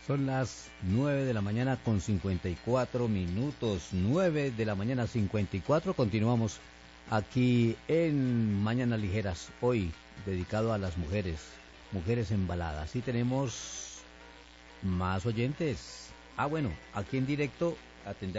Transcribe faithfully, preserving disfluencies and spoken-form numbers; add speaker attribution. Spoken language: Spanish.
Speaker 1: Son las nueve de la mañana con cincuenta y cuatro minutos. Nueve de la mañana cincuenta y cuatro. Continuamos aquí en Mañanas Ligeras. Hoy dedicado a las mujeres. Mujeres en balada. Sí tenemos más oyentes. Ah, bueno, aquí en directo atendemos.